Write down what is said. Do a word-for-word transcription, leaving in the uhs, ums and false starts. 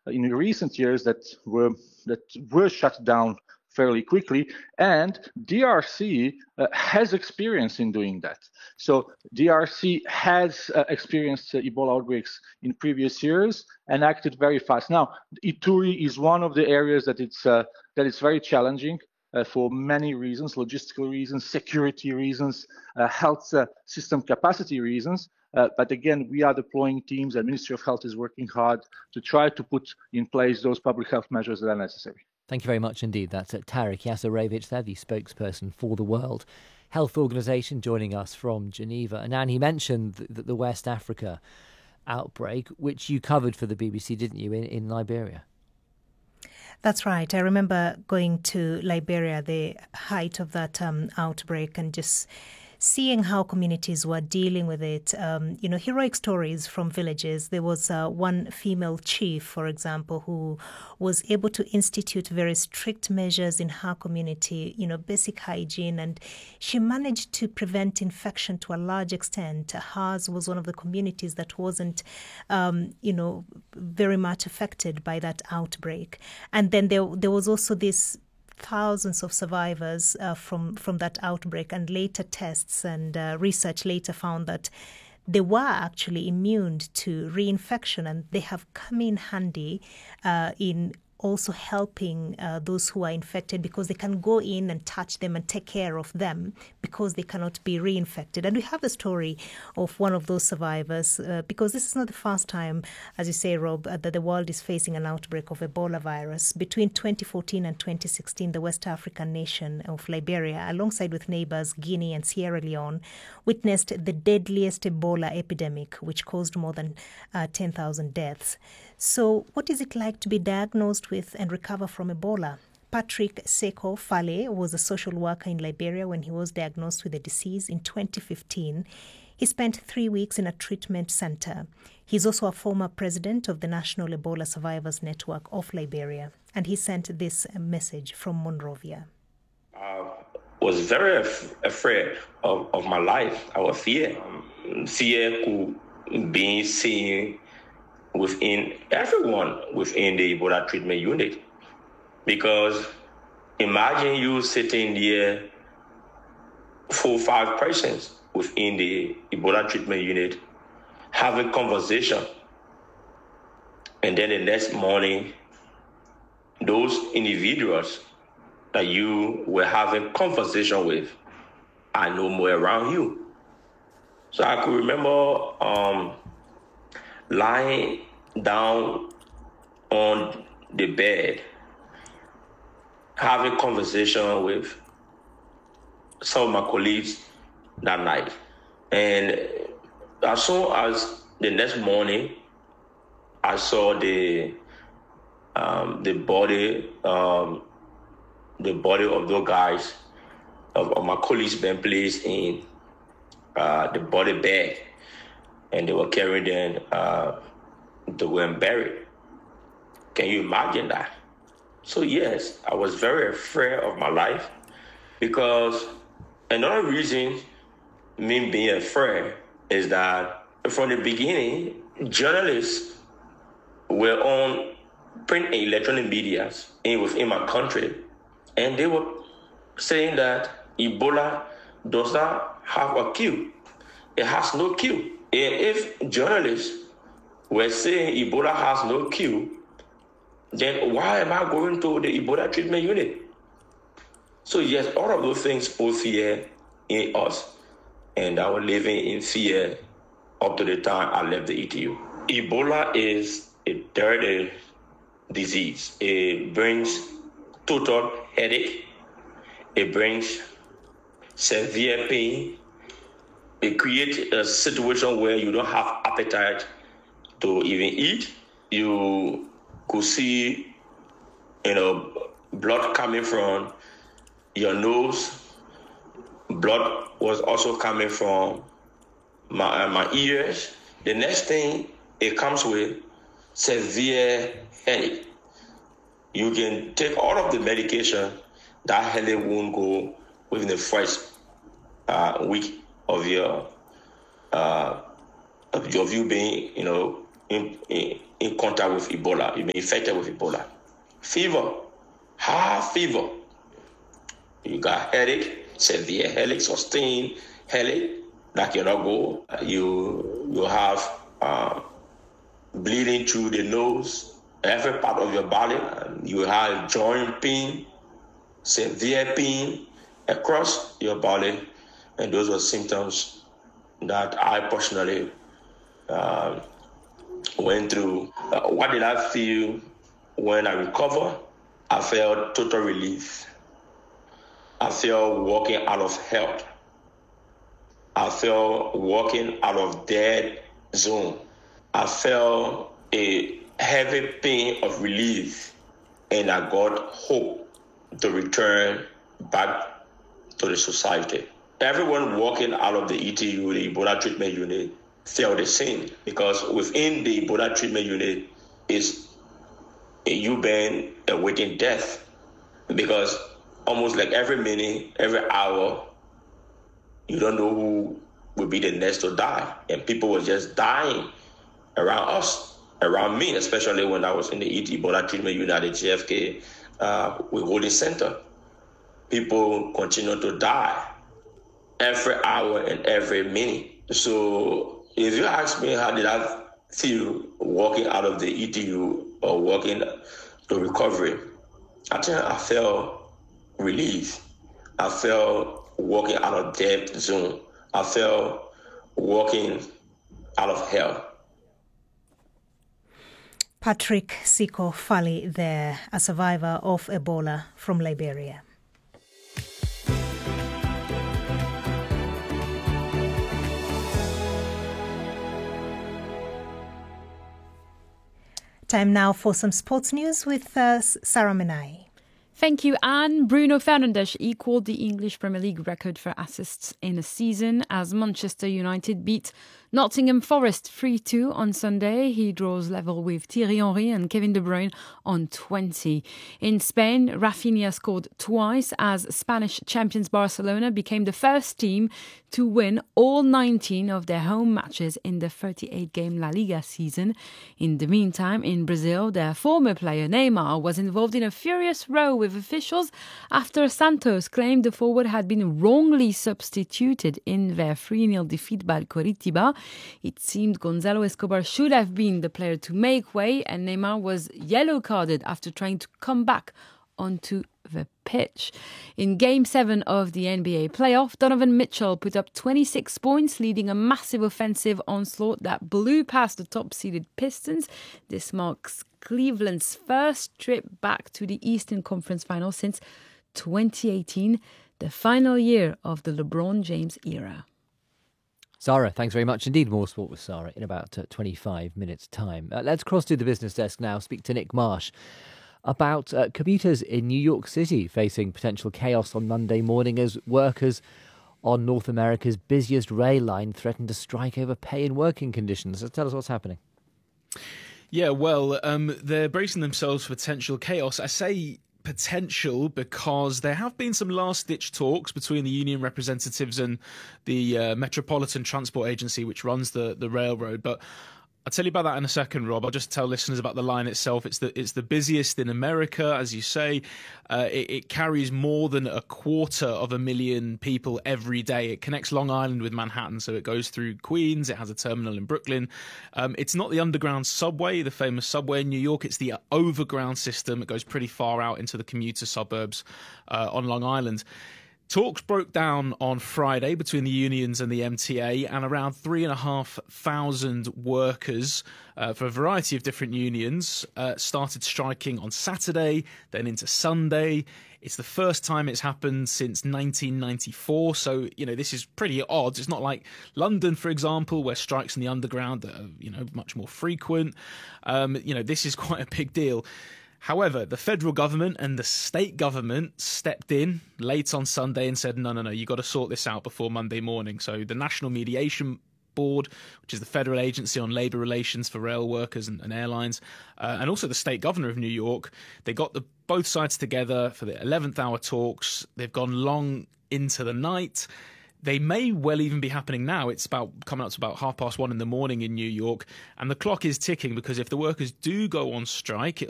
in recent years that were that were shut down fairly quickly, and D R C uh, has experience in doing that. So D R C has uh, experienced uh, Ebola outbreaks in previous years and acted very fast. Now, Ituri is one of the areas that it's uh, that it's very challenging uh, for many reasons: logistical reasons, security reasons, uh, health uh, system capacity reasons. Uh, but again, we are deploying teams, and Ministry of Health is working hard to try to put in place those public health measures that are necessary. Thank you very much indeed. That's Tarek Yasarevic there, the spokesperson for the World Health Organization, joining us from Geneva. And Anne, he mentioned the, the West Africa outbreak, which you covered for the B B C, didn't you, in, in Liberia? That's right. I remember going to Liberia, the height of that um, outbreak, and just seeing how communities were dealing with it. Um, you know, heroic stories from villages. There was uh, one female chief, for example, who was able to institute very strict measures in her community, you know, basic hygiene, and she managed to prevent infection to a large extent. Hers was one of the communities that wasn't, um, you know, very much affected by that outbreak. And then there, there was also this thousands of survivors uh, from, from that outbreak, and later tests and uh, research later found that they were actually immune to reinfection, and they have come in handy uh, in also helping uh, those who are infected, because they can go in and touch them and take care of them because they cannot be reinfected. And we have a story of one of those survivors uh, because this is not the first time, as you say, Rob, uh, that the world is facing an outbreak of Ebola virus. Between twenty fourteen and twenty sixteen, the West African nation of Liberia, alongside with neighbors Guinea and Sierra Leone, witnessed the deadliest Ebola epidemic, which caused more than uh, ten thousand deaths. So what is it like to be diagnosed with and recover from Ebola? Patrick Seko Fale was a social worker in Liberia when he was diagnosed with the disease in twenty fifteen. He spent three weeks in a treatment center. He's also a former president of the National Ebola Survivors Network of Liberia, and he sent this message from Monrovia. I was very af- afraid of, of my life. I was fear. Um, fear could be seen within everyone within the Ebola treatment unit. Because imagine you sitting there, four or five persons within the Ebola treatment unit, having conversation. And then the next morning, those individuals that you were having conversation with are no more around you. So I could remember um, lying down on the bed, having conversation with some of my colleagues that night. And as soon as the next morning, I saw the um, the body um, the body of those guys, of, of my colleagues, being placed in uh, the body bag, and they were carrying them uh, to go and bury. Can you imagine that? So yes, I was very afraid of my life, because another reason me being afraid is that from the beginning, journalists were on print and electronic media in within my country, and they were saying that Ebola does not have a cure. It has no cure. And if journalists were saying Ebola has no cure, then why am I going to the Ebola treatment unit? So yes, all of those things put fear in us, and I was living in fear up to the time I left the E T U. Ebola is a dirty disease. It brings total headache. It brings severe pain. It creates a situation where you don't have appetite to even eat. You could see, you know, blood coming from your nose. Blood was also coming from my uh, my ears. The next thing, it comes with severe headache. You can take all of the medication, that headache won't go within the first uh, week of your uh, of your you being, you know, in, in, in contact with Ebola. You've been infected with Ebola. Fever, high fever. You got headache, severe headache, sustained headache that cannot go. You you have uh, bleeding through the nose, every part of your body. You have joint pain, severe pain across your body, and those are symptoms that I personally uh, went through. Uh, what did I feel when I recovered? I felt total relief. I felt walking out of health. I felt walking out of dead zone. I felt a heavy pain of relief, and I got hope to return back to the society. Everyone walking out of the E T U, the Ebola treatment unit, felt the same, because within the Ebola treatment unit is a U-band awaiting death, because almost like every minute, every hour, you don't know who will be the next to die. And people were just dying around us, around me, especially when I was in the E T Ebola treatment unit at the J F K uh, Withholding Center. People continue to die every hour and every minute. So if you ask me how did I feel walking out of the E T U or walking to recovery, I think I felt relief. I felt walking out of death zone. I felt walking out of hell. Patrick Siko Fali there, a survivor of Ebola from Liberia. Time now for some sports news with uh, Sarah Menai. Thank you, Anne. Bruno Fernandes equalled the English Premier League record for assists in a season as Manchester United beat Nottingham Forest three two on Sunday. He draws level with Thierry Henry and Kevin De Bruyne on twenty. In Spain, Rafinha scored twice as Spanish champions Barcelona became the first team to win all nineteen of their home matches in the thirty-eight game La Liga season. In the meantime, in Brazil, their former player Neymar was involved in a furious row with officials after Santos claimed the forward had been wrongly substituted in their three nil defeat by Coritiba. It seemed Gonzalo Escobar should have been the player to make way, and Neymar was yellow carded after trying to come back onto the pitch. In Game seven of the N B A playoff, Donovan Mitchell put up twenty-six points, leading a massive offensive onslaught that blew past the top-seeded Pistons. This marks Cleveland's first trip back to the Eastern Conference Final since twenty eighteen, the final year of the LeBron James era. Sarah, thanks very much indeed. More sport with Sarah in about uh, twenty-five minutes' time. Uh, let's cross to the business desk now, speak to Nick Marsh about uh, commuters in New York City facing potential chaos on Monday morning as workers on North America's busiest rail line threaten to strike over pay and working conditions. So tell us what's happening. Yeah, well, um, they're bracing themselves for potential chaos. I say potential because there have been some last-ditch talks between the union representatives and the uh, Metropolitan Transport Agency, which runs the, the railroad. But I'll tell you about that in a second, Rob. I'll just tell listeners about the line itself. It's the it's the busiest in America, as you say. Uh, it, it carries more than a quarter of a million people every day. It connects Long Island with Manhattan, so it goes through Queens. It has a terminal in Brooklyn. Um, it's not the underground subway, the famous subway in New York. It's the overground system. It goes pretty far out into the commuter suburbs uh, on Long Island. Talks broke down on Friday between the unions and the M T A, and around three and a half thousand workers uh, for a variety of different unions uh, started striking on Saturday, then into Sunday. It's the first time it's happened since nineteen ninety-four, so, you know, this is pretty odd. It's not like London, for example, where strikes in the underground are, you know, much more frequent. Um, you know, this is quite a big deal. However, the federal government and the state government stepped in late on Sunday and said, no, no, no, you've got to sort this out before Monday morning. So the National Mediation Board, which is the federal agency on labour relations for rail workers and, and airlines, uh, and also the state governor of New York, they got the both sides together for the eleventh hour talks. They've gone long into the night. they may well even be happening now. It's about coming up to about half past one in the morning in New York, and the clock is ticking because if the workers do go on strike,